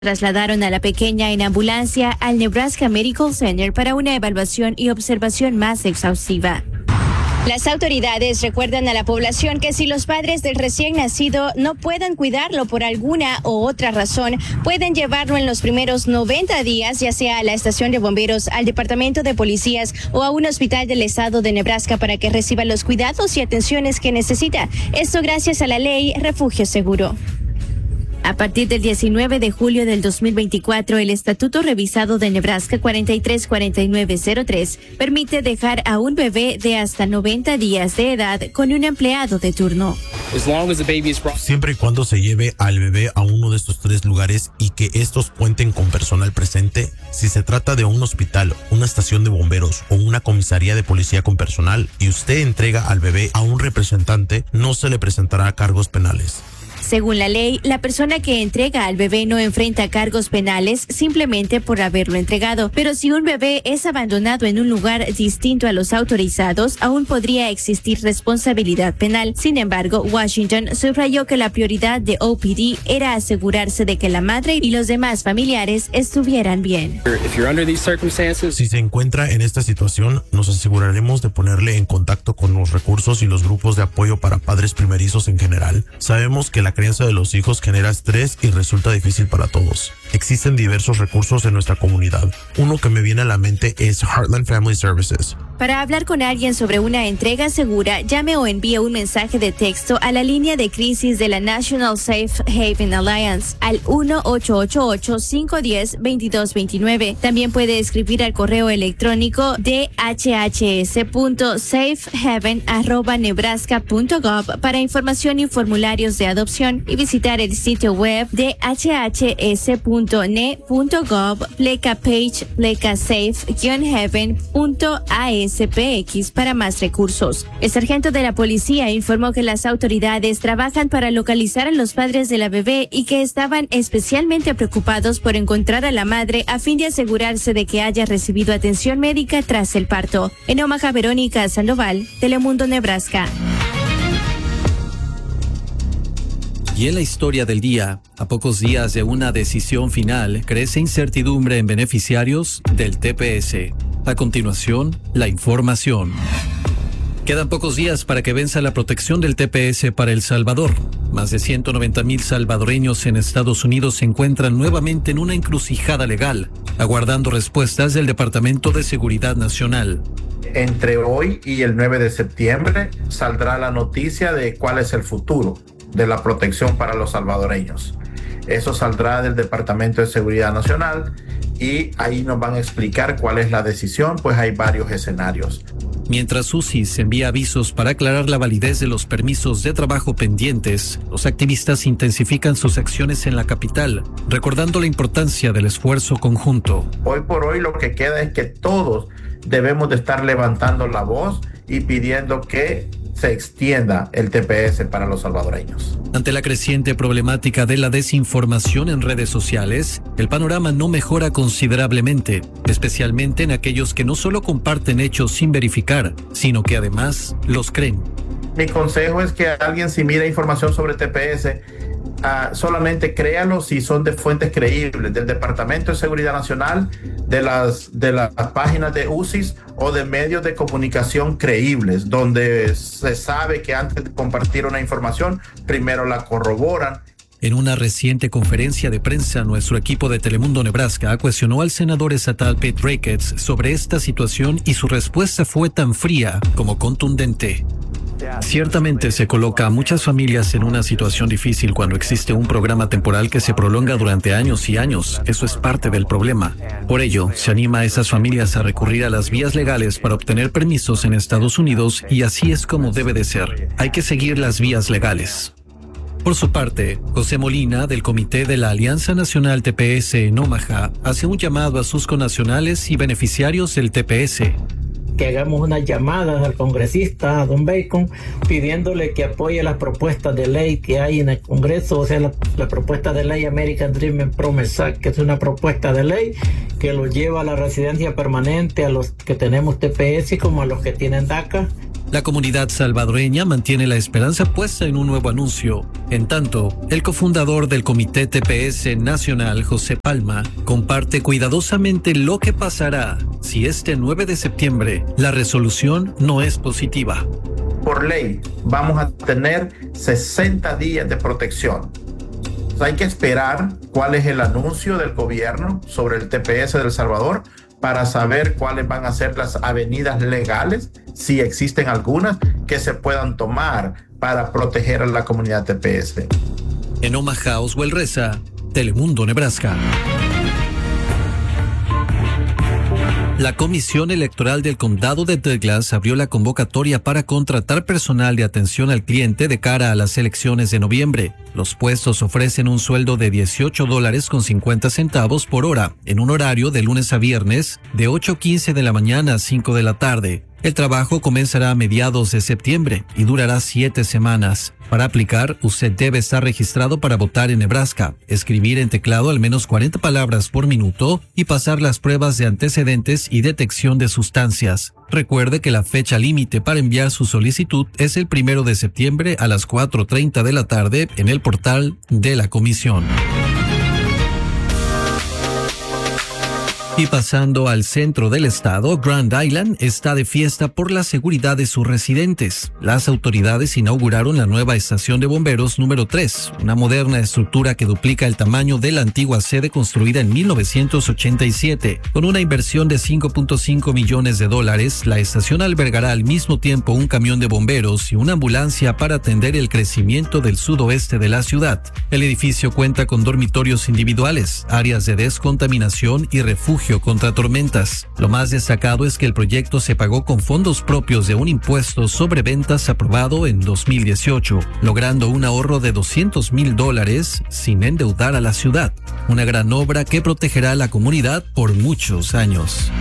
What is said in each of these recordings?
Trasladaron a la pequeña en ambulancia al Nebraska Medical Center para una evaluación y observación más exhaustiva. Las autoridades recuerdan a la población que si los padres del recién nacido no pueden cuidarlo por alguna u otra razón, pueden llevarlo en los primeros 90 días, ya sea a la estación de bomberos, al departamento de policías o a un hospital del estado de Nebraska para que reciba los cuidados y atenciones que necesita. Esto gracias a la ley Refugio Seguro. A partir del 19 de julio del 2024, el Estatuto Revisado de Nebraska 434903 permite dejar a un bebé de hasta 90 días de edad con un empleado de turno. Siempre y cuando se lleve al bebé a uno de estos 3 lugares y que estos cuenten con personal presente, si se trata de un hospital, una estación de bomberos o una comisaría de policía con personal y usted entrega al bebé a un representante, no se le presentará cargos penales. Según la ley, la persona que entrega al bebé no enfrenta cargos penales simplemente por haberlo entregado, pero si un bebé es abandonado en un lugar distinto a los autorizados, aún podría existir responsabilidad penal. Sin embargo, Washington subrayó que la prioridad de OPD era asegurarse de que la madre y los demás familiares estuvieran bien. Si se encuentra en esta situación, nos aseguraremos de ponerle en contacto con los recursos y los grupos de apoyo para padres primerizos en general. Sabemos que la crianza de los hijos genera estrés y resulta difícil para todos. Existen diversos recursos en nuestra comunidad. Uno que me viene a la mente es Heartland Family Services. Para hablar con alguien sobre una entrega segura, llame o envíe un mensaje de texto a la línea de crisis de la National Safe Haven Alliance al 1-888-510-2229. También puede escribir al correo electrónico dhhs.safehaven@nebraska.gov para información y formularios de adopción y visitar el sitio web de dhhs.ne.gov /safe-haven.aspx para más recursos. El sargento de la policía informó que las autoridades trabajan para localizar a los padres de la bebé y que estaban especialmente preocupados por encontrar a la madre a fin de asegurarse de que haya recibido atención médica tras el parto. En Omaha, Verónica Sandoval, Telemundo, Nebraska. Y en la historia del día, a pocos días de una decisión final, crece incertidumbre en beneficiarios del TPS. A continuación, la información. Quedan pocos días para que venza la protección del TPS para El Salvador. Más de 190,000 salvadoreños en Estados Unidos se encuentran nuevamente en una encrucijada legal, aguardando respuestas del Departamento de Seguridad Nacional. Entre hoy y el 9 de septiembre saldrá la noticia de cuál es el futuro de la protección para los salvadoreños. Eso saldrá del Departamento de Seguridad Nacional y ahí nos van a explicar cuál es la decisión, pues hay varios escenarios. Mientras UCIS envía avisos para aclarar la validez de los permisos de trabajo pendientes, los activistas intensifican sus acciones en la capital, recordando la importancia del esfuerzo conjunto. Hoy por hoy lo que queda es que todos debemos de estar levantando la voz y pidiendo que se extienda el TPS para los salvadoreños. Ante la creciente problemática de la desinformación en redes sociales, el panorama no mejora considerablemente, especialmente en aquellos que no solo comparten hechos sin verificar, sino que además los creen. Mi consejo es que alguien si mira información sobre TPS, solamente créalo si son de fuentes creíbles, del Departamento de Seguridad Nacional, de las páginas de UCIS o de medios de comunicación creíbles, donde se sabe que antes de compartir una información, primero la corroboran. En una reciente conferencia de prensa, nuestro equipo de Telemundo Nebraska cuestionó al senador estatal Pete Ricketts sobre esta situación y su respuesta fue tan fría como contundente. Ciertamente se coloca a muchas familias en una situación difícil cuando existe un programa temporal que se prolonga durante años y años. Eso es parte del problema. Por ello, se anima a esas familias a recurrir a las vías legales para obtener permisos en Estados Unidos y así es como debe de ser. Hay que seguir las vías legales. Por su parte, José Molina, del Comité de la Alianza Nacional TPS en Omaha, hace un llamado a sus connacionales y beneficiarios del TPS. Que hagamos unas llamadas al congresista, a Don Bacon, pidiéndole que apoye las propuestas de ley que hay en el Congreso, o sea, la propuesta de ley American Dream and Promise Act, que es una propuesta de ley que lo lleva a la residencia permanente a los que tenemos TPS como a los que tienen DACA. La comunidad salvadoreña mantiene la esperanza puesta en un nuevo anuncio. En tanto, el cofundador del Comité TPS Nacional, José Palma, comparte cuidadosamente lo que pasará si este 9 de septiembre la resolución no es positiva. Por ley, vamos a tener 60 días de protección. Hay que esperar cuál es el anuncio del gobierno sobre el TPS de El Salvador para saber cuáles van a ser las avenidas legales, si existen algunas, que se puedan tomar para proteger a la comunidad TPS. En Omaha, Oswell Reza, Telemundo, Nebraska. La Comisión Electoral del Condado de Douglas abrió la convocatoria para contratar personal de atención al cliente de cara a las elecciones de noviembre. Los puestos ofrecen un sueldo de $18.50 por hora, en un horario de lunes a viernes, de 8:15 de la mañana a 5 de la tarde. El trabajo comenzará a mediados de septiembre y durará 7 semanas. Para aplicar, usted debe estar registrado para votar en Nebraska, escribir en teclado al menos 40 palabras por minuto y pasar las pruebas de antecedentes y detección de sustancias. Recuerde que la fecha límite para enviar su solicitud es el 1 de septiembre a las 4:30 de la tarde en el portal de la comisión. Y pasando al centro del estado, Grand Island está de fiesta por la seguridad de sus residentes. Las autoridades inauguraron la nueva estación de bomberos número 3, una moderna estructura que duplica el tamaño de la antigua sede construida en 1987. Con una inversión de $5.5 millones, la estación albergará al mismo tiempo un camión de bomberos y una ambulancia para atender el crecimiento del sudoeste de la ciudad. El edificio cuenta con dormitorios individuales, áreas de descontaminación y refugio contra tormentas. Lo más destacado es que el proyecto se pagó con fondos propios de un impuesto sobre ventas aprobado en 2018, logrando un ahorro de $200,000 sin endeudar a la ciudad. Una gran obra que protegerá a la comunidad por muchos años.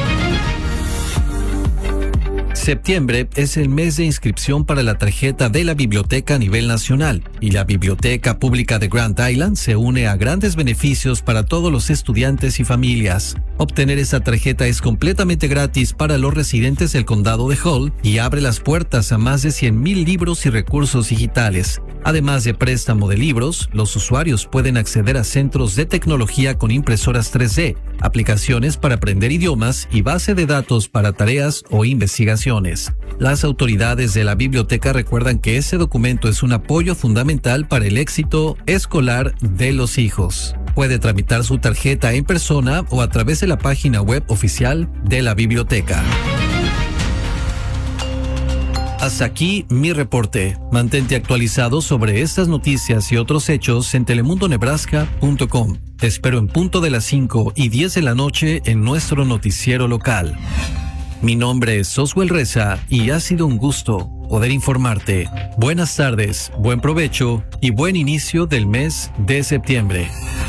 Septiembre es el mes de inscripción para la tarjeta de la biblioteca a nivel nacional y la Biblioteca Pública de Grand Island se une a grandes beneficios para todos los estudiantes y familias. Obtener esta tarjeta es completamente gratis para los residentes del condado de Hull y abre las puertas a más de 100,000 libros y recursos digitales. Además de préstamo de libros, los usuarios pueden acceder a centros de tecnología con impresoras 3D, aplicaciones para aprender idiomas y base de datos para tareas o investigaciones. Las autoridades de la biblioteca recuerdan que ese documento es un apoyo fundamental para el éxito escolar de los hijos. Puede tramitar su tarjeta en persona o a través de la página web oficial de la biblioteca. Hasta aquí mi reporte. Mantente actualizado sobre estas noticias y otros hechos en telemundonebraska.com. Te espero en punto de las 5:10 de la noche en nuestro noticiero local. Mi nombre es Oswell Reza y ha sido un gusto poder informarte. Buenas tardes, buen provecho y buen inicio del mes de septiembre.